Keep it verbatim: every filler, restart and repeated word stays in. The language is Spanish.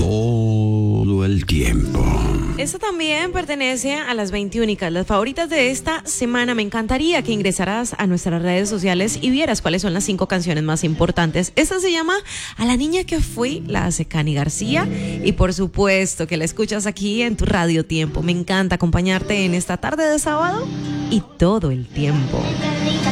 todo el tiempo. Esto también pertenece a las veinte únicas, las favoritas de esta semana. Me encantaría que ingresaras a nuestras redes sociales y vieras cuáles son las cinco canciones más importantes. Esta se llama A la niña que fui, la hace Cani García, y por supuesto que la escuchas aquí en tu Radio Tiempo. Me encanta acompañarte en esta tarde de sábado y todo el tiempo.